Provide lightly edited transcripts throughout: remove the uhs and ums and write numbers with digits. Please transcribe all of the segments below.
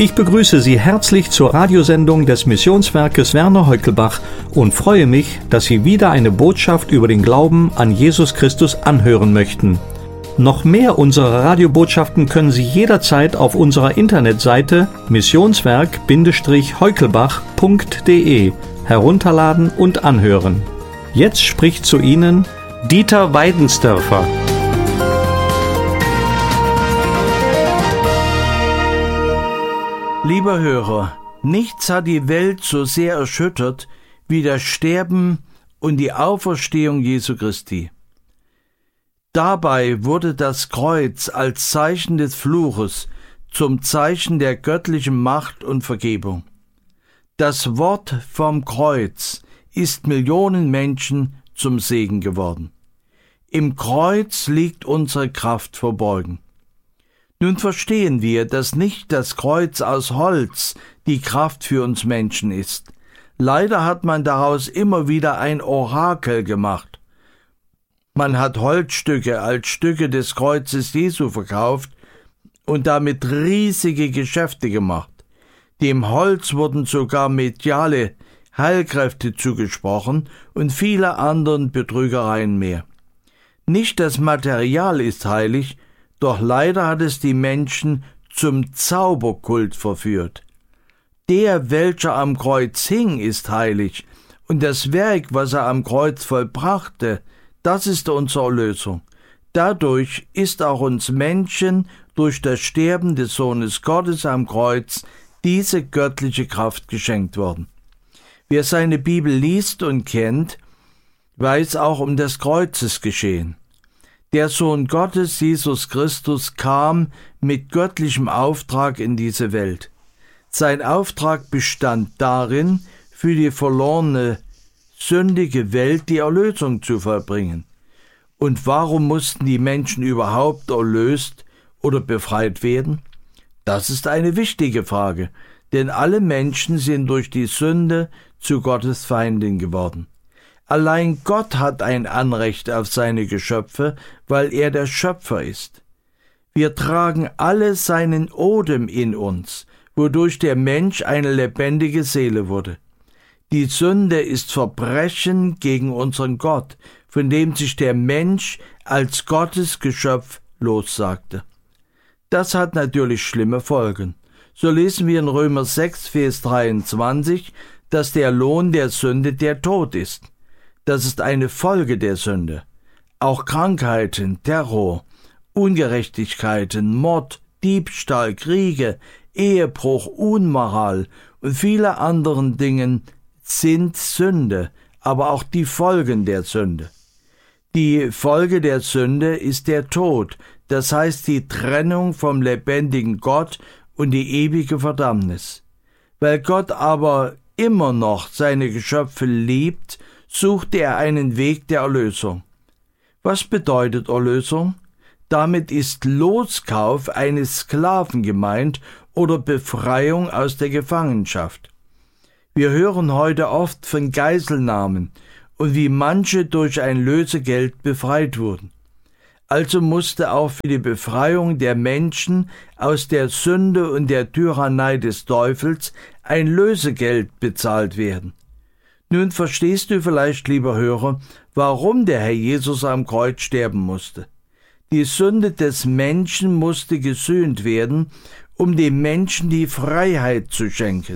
Ich begrüße Sie herzlich zur Radiosendung des Missionswerkes Werner Heukelbach und freue mich, dass Sie wieder eine Botschaft über den Glauben an Jesus Christus anhören möchten. Noch mehr unserer Radiobotschaften können Sie jederzeit auf unserer Internetseite missionswerk-heukelbach.de herunterladen und anhören. Jetzt spricht zu Ihnen Dieter Weidensdörfer. Lieber Hörer, nichts hat die Welt so sehr erschüttert wie das Sterben und die Auferstehung Jesu Christi. Dabei wurde das Kreuz als Zeichen des Fluches zum Zeichen der göttlichen Macht und Vergebung. Das Wort vom Kreuz ist Millionen Menschen zum Segen geworden. Im Kreuz liegt unsere Kraft verborgen. Nun verstehen wir, dass nicht das Kreuz aus Holz die Kraft für uns Menschen ist. Leider hat man daraus immer wieder ein Orakel gemacht. Man hat Holzstücke als Stücke des Kreuzes Jesu verkauft und damit riesige Geschäfte gemacht. Dem Holz wurden sogar mediale Heilkräfte zugesprochen und viele anderen Betrügereien mehr. Nicht das Material ist heilig, doch leider hat es die Menschen zum Zauberkult verführt. Der, welcher am Kreuz hing, ist heilig, und das Werk, was er am Kreuz vollbrachte, das ist unsere Erlösung. Dadurch ist auch uns Menschen durch das Sterben des Sohnes Gottes am Kreuz diese göttliche Kraft geschenkt worden. Wer seine Bibel liest und kennt, weiß auch um das Kreuzesgeschehen. Der Sohn Gottes, Jesus Christus, kam mit göttlichem Auftrag in diese Welt. Sein Auftrag bestand darin, für die verlorene, sündige Welt die Erlösung zu vollbringen. Und warum mussten die Menschen überhaupt erlöst oder befreit werden? Das ist eine wichtige Frage, denn alle Menschen sind durch die Sünde zu Gottes Feinden geworden. Allein Gott hat ein Anrecht auf seine Geschöpfe, weil er der Schöpfer ist. Wir tragen alle seinen Odem in uns, wodurch der Mensch eine lebendige Seele wurde. Die Sünde ist Verbrechen gegen unseren Gott, von dem sich der Mensch als Gottes Geschöpf lossagte. Das hat natürlich schlimme Folgen. So lesen wir in Römer 6, Vers 23, dass der Lohn der Sünde der Tod ist. Das ist eine Folge der Sünde. Auch Krankheiten, Terror, Ungerechtigkeiten, Mord, Diebstahl, Kriege, Ehebruch, Unmoral und viele anderen Dinge sind Sünde, aber auch die Folgen der Sünde. Die Folge der Sünde ist der Tod, das heißt die Trennung vom lebendigen Gott und die ewige Verdammnis. Weil Gott aber immer noch seine Geschöpfe liebt, suchte er einen Weg der Erlösung. Was bedeutet Erlösung? Damit ist Loskauf eines Sklaven gemeint oder Befreiung aus der Gefangenschaft. Wir hören heute oft von Geiselnahmen und wie manche durch ein Lösegeld befreit wurden. Also musste auch für die Befreiung der Menschen aus der Sünde und der Tyrannei des Teufels ein Lösegeld bezahlt werden. Nun verstehst du vielleicht, lieber Hörer, warum der Herr Jesus am Kreuz sterben musste. Die Sünde des Menschen musste gesühnt werden, um dem Menschen die Freiheit zu schenken.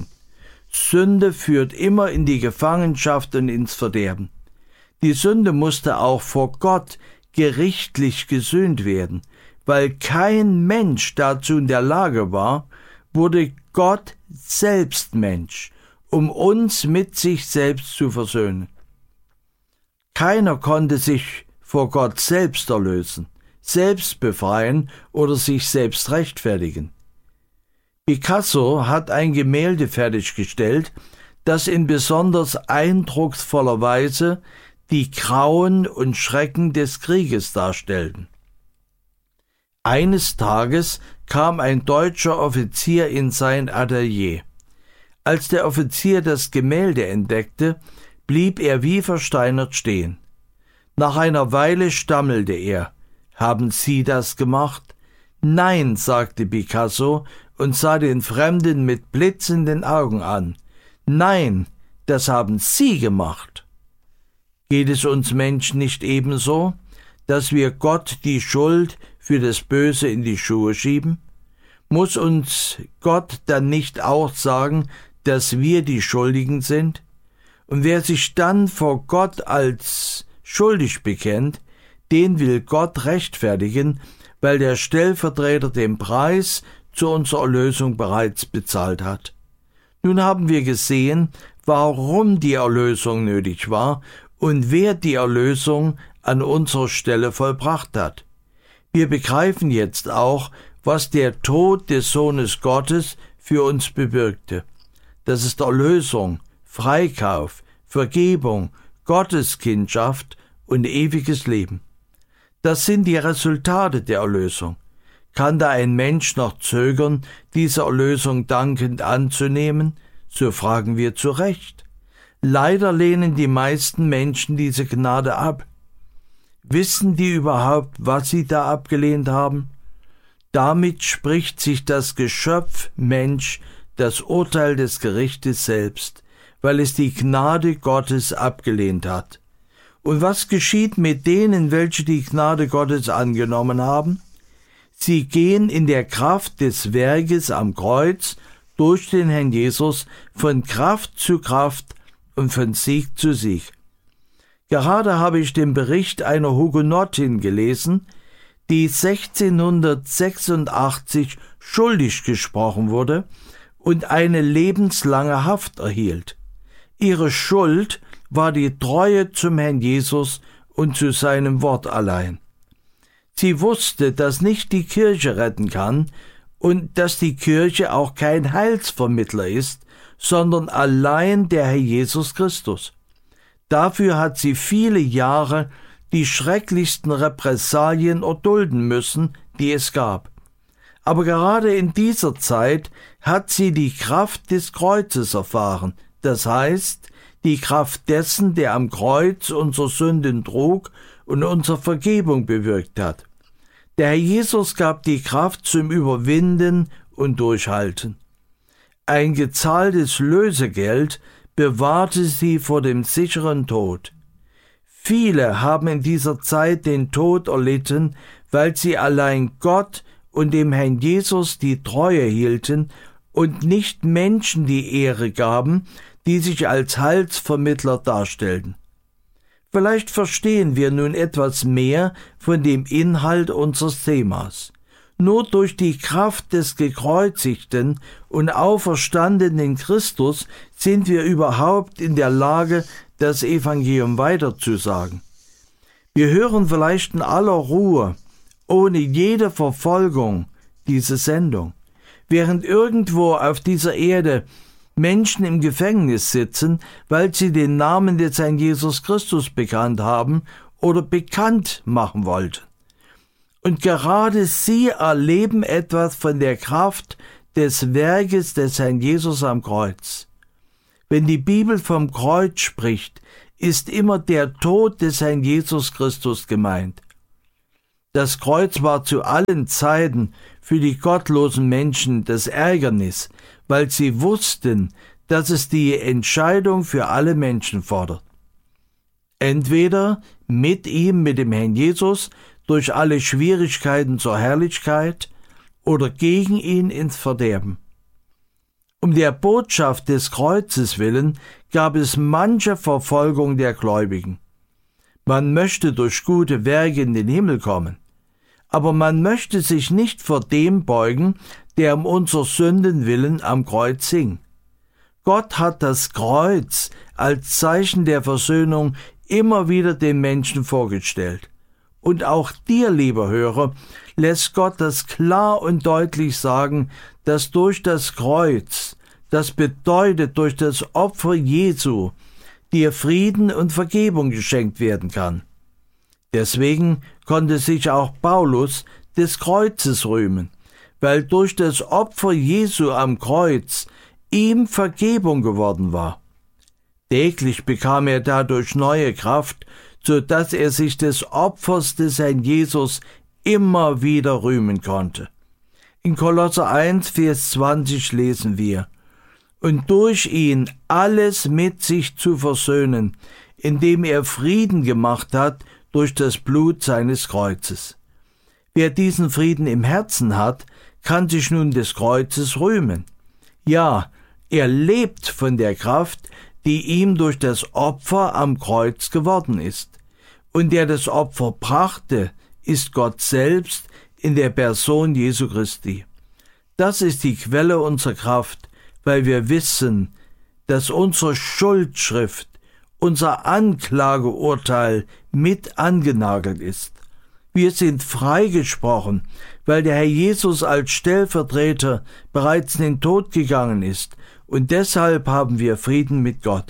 Sünde führt immer in die Gefangenschaft und ins Verderben. Die Sünde musste auch vor Gott gerichtlich gesühnt werden. Weil kein Mensch dazu in der Lage war, wurde Gott selbst Mensch, um uns mit sich selbst zu versöhnen. Keiner konnte sich vor Gott selbst erlösen, selbst befreien oder sich selbst rechtfertigen. Picasso hat ein Gemälde fertiggestellt, das in besonders eindrucksvoller Weise die Grauen und Schrecken des Krieges darstellten. Eines Tages kam ein deutscher Offizier in sein Atelier. Als der Offizier das Gemälde entdeckte, blieb er wie versteinert stehen. Nach einer Weile stammelte er: »Haben Sie das gemacht?« »Nein«, sagte Picasso und sah den Fremden mit blitzenden Augen an. Nein, das haben Sie gemacht. Geht es uns Menschen nicht ebenso, dass wir Gott die Schuld für das Böse in die Schuhe schieben? Muss uns Gott dann nicht auch sagen, dass wir die Schuldigen sind? Und wer sich dann vor Gott als schuldig bekennt, den will Gott rechtfertigen, weil der Stellvertreter den Preis zu unserer Erlösung bereits bezahlt hat. Nun haben wir gesehen, warum die Erlösung nötig war und wer die Erlösung an unserer Stelle vollbracht hat. Wir begreifen jetzt auch, was der Tod des Sohnes Gottes für uns bewirkte. Das ist Erlösung, Freikauf, Vergebung, Gotteskindschaft und ewiges Leben. Das sind die Resultate der Erlösung. Kann da ein Mensch noch zögern, diese Erlösung dankend anzunehmen? So fragen wir zu Recht. Leider lehnen die meisten Menschen diese Gnade ab. Wissen die überhaupt, was sie da abgelehnt haben? Damit spricht sich das Geschöpf Mensch das Urteil des Gerichtes selbst, weil es die Gnade Gottes abgelehnt hat. Und was geschieht mit denen, welche die Gnade Gottes angenommen haben? Sie gehen in der Kraft des Werkes am Kreuz durch den Herrn Jesus von Kraft zu Kraft und von Sieg zu Sieg. Gerade habe ich den Bericht einer Hugenottin gelesen, die 1686 schuldig gesprochen wurde und eine lebenslange Haft erhielt. Ihre Schuld war die Treue zum Herrn Jesus und zu seinem Wort allein. Sie wusste, dass nicht die Kirche retten kann und dass die Kirche auch kein Heilsvermittler ist, sondern allein der Herr Jesus Christus. Dafür hat sie viele Jahre die schrecklichsten Repressalien erdulden müssen, die es gab. Aber gerade in dieser Zeit hat sie die Kraft des Kreuzes erfahren, das heißt, die Kraft dessen, der am Kreuz unsere Sünden trug und unsere Vergebung bewirkt hat. Der Herr Jesus gab die Kraft zum Überwinden und Durchhalten. Ein gezahltes Lösegeld bewahrte sie vor dem sicheren Tod. Viele haben in dieser Zeit den Tod erlitten, weil sie allein Gott und dem Herrn Jesus die Treue hielten und nicht Menschen die Ehre gaben, die sich als Heilsvermittler darstellten. Vielleicht verstehen wir nun etwas mehr von dem Inhalt unseres Themas. Nur durch die Kraft des gekreuzigten und auferstandenen Christus sind wir überhaupt in der Lage, das Evangelium weiterzusagen. Wir hören vielleicht in aller Ruhe, ohne jede Verfolgung, diese Sendung, während irgendwo auf dieser Erde Menschen im Gefängnis sitzen, weil sie den Namen des Herrn Jesus Christus bekannt haben oder bekannt machen wollten. Und gerade sie erleben etwas von der Kraft des Werkes des Herrn Jesus am Kreuz. Wenn die Bibel vom Kreuz spricht, ist immer der Tod des Herrn Jesus Christus gemeint. Das Kreuz war zu allen Zeiten für die gottlosen Menschen das Ärgernis, weil sie wussten, dass es die Entscheidung für alle Menschen fordert. Entweder mit ihm, mit dem Herrn Jesus, durch alle Schwierigkeiten zur Herrlichkeit oder gegen ihn ins Verderben. Um der Botschaft des Kreuzes willen gab es manche Verfolgung der Gläubigen. Man möchte durch gute Werke in den Himmel kommen, aber man möchte sich nicht vor dem beugen, der um unserer Sünden willen am Kreuz hing. Gott hat das Kreuz als Zeichen der Versöhnung immer wieder den Menschen vorgestellt. Und auch dir, lieber Hörer, lässt Gott das klar und deutlich sagen, dass durch das Kreuz, das bedeutet durch das Opfer Jesu, dir Frieden und Vergebung geschenkt werden kann. Deswegen konnte sich auch Paulus des Kreuzes rühmen, weil durch das Opfer Jesu am Kreuz ihm Vergebung geworden war. Täglich bekam er dadurch neue Kraft, so dass er sich des Opfers des Herrn Jesus immer wieder rühmen konnte. In Kolosser 1, Vers 20 lesen wir: Und durch ihn alles mit sich zu versöhnen, indem er Frieden gemacht hat durch das Blut seines Kreuzes. Wer diesen Frieden im Herzen hat, kann sich nun des Kreuzes rühmen. Ja, er lebt von der Kraft, die ihm durch das Opfer am Kreuz geworden ist. Und der das Opfer brachte, ist Gott selbst in der Person Jesu Christi. Das ist die Quelle unserer Kraft, weil wir wissen, dass unsere Schuldschrift, unser Anklageurteil mit angenagelt ist. Wir sind freigesprochen, weil der Herr Jesus als Stellvertreter bereits in den Tod gegangen ist, und deshalb haben wir Frieden mit Gott.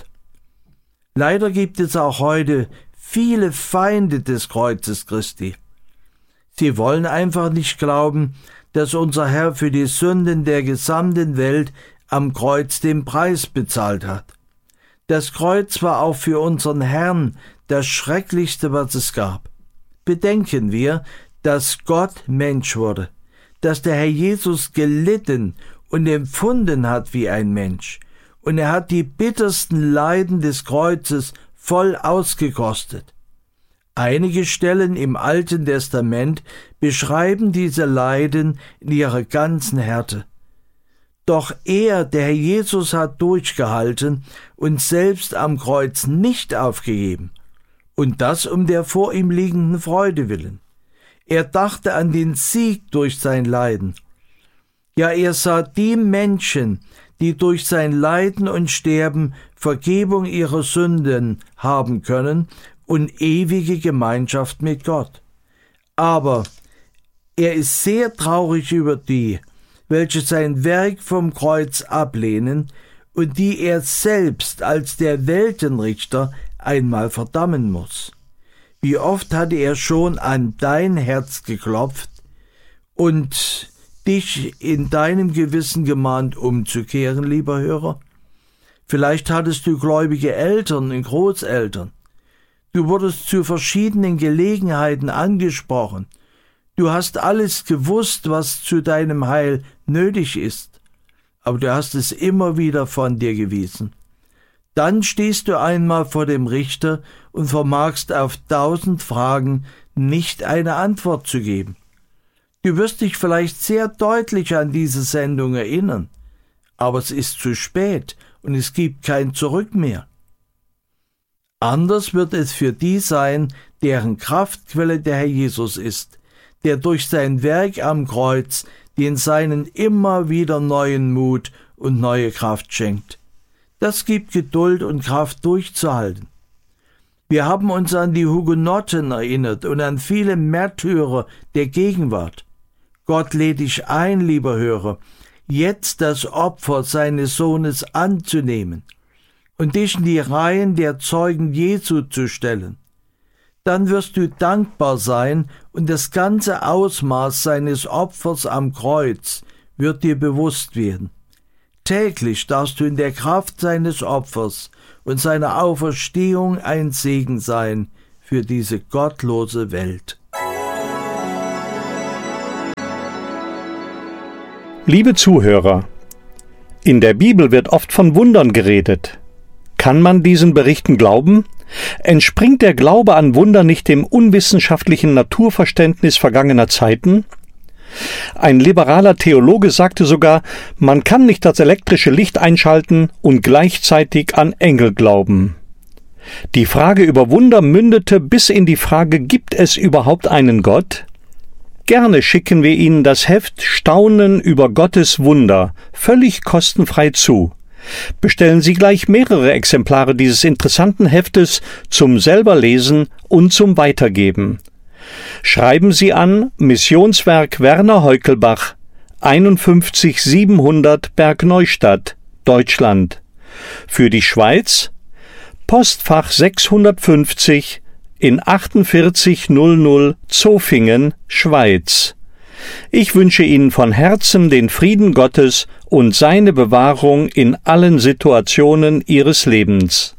Leider gibt es auch heute viele Feinde des Kreuzes Christi. Sie wollen einfach nicht glauben, dass unser Herr für die Sünden der gesamten Welt am Kreuz den Preis bezahlt hat. Das Kreuz war auch für unseren Herrn das Schrecklichste, was es gab. Bedenken wir, dass Gott Mensch wurde, dass der Herr Jesus gelitten und empfunden hat wie ein Mensch, und er hat die bittersten Leiden des Kreuzes voll ausgekostet. Einige Stellen im Alten Testament beschreiben diese Leiden in ihrer ganzen Härte. Doch er, der Herr Jesus, hat durchgehalten und selbst am Kreuz nicht aufgegeben, und das um der vor ihm liegenden Freude willen. Er dachte an den Sieg durch sein Leiden. Ja, er sah die Menschen, die durch sein Leiden und Sterben Vergebung ihrer Sünden haben können und ewige Gemeinschaft mit Gott. Aber er ist sehr traurig über die, welche sein Werk vom Kreuz ablehnen und die er selbst als der Weltenrichter einmal verdammen muss. Wie oft hatte er schon an dein Herz geklopft und dich in deinem Gewissen gemahnt, umzukehren, lieber Hörer? Vielleicht hattest du gläubige Eltern und Großeltern. Du wurdest zu verschiedenen Gelegenheiten angesprochen. Du hast alles gewusst, was zu deinem Heil nötig ist, aber du hast es immer wieder von dir gewiesen. Dann stehst du einmal vor dem Richter und vermagst auf 1000 Fragen nicht eine Antwort zu geben. Du wirst dich vielleicht sehr deutlich an diese Sendung erinnern, aber es ist zu spät und es gibt kein Zurück mehr. Anders wird es für die sein, deren Kraftquelle der Herr Jesus ist, der durch sein Werk am Kreuz den Seinen immer wieder neuen Mut und neue Kraft schenkt. Das gibt Geduld und Kraft durchzuhalten. Wir haben uns an die Hugenotten erinnert und an viele Märtyrer der Gegenwart. Gott lädt dich ein, lieber Hörer, jetzt das Opfer seines Sohnes anzunehmen und dich in die Reihen der Zeugen Jesu zu stellen. Dann wirst du dankbar sein und das ganze Ausmaß seines Opfers am Kreuz wird dir bewusst werden. Täglich darfst du in der Kraft seines Opfers und seiner Auferstehung ein Segen sein für diese gottlose Welt. Liebe Zuhörer, in der Bibel wird oft von Wundern geredet. Kann man diesen Berichten glauben? Entspringt der Glaube an Wunder nicht dem unwissenschaftlichen Naturverständnis vergangener Zeiten? Ein liberaler Theologe sagte sogar, man kann nicht das elektrische Licht einschalten und gleichzeitig an Engel glauben. Die Frage über Wunder mündete bis in die Frage, gibt es überhaupt einen Gott? Gerne schicken wir Ihnen das Heft Staunen über Gottes Wunder völlig kostenfrei zu. Bestellen Sie gleich mehrere Exemplare dieses interessanten Heftes zum Selberlesen und zum Weitergeben. Schreiben Sie an Missionswerk Werner Heukelbach, 51700 Bergneustadt, Deutschland. Für die Schweiz Postfach 650 in 4800 Zofingen, Schweiz. Ich wünsche Ihnen von Herzen den Frieden Gottes und seine Bewahrung in allen Situationen Ihres Lebens.